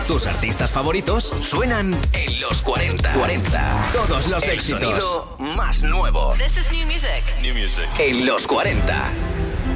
Tus artistas favoritos suenan en los 40. Todos los éxitos. El sonido más nuevo. This is new music. En los 40.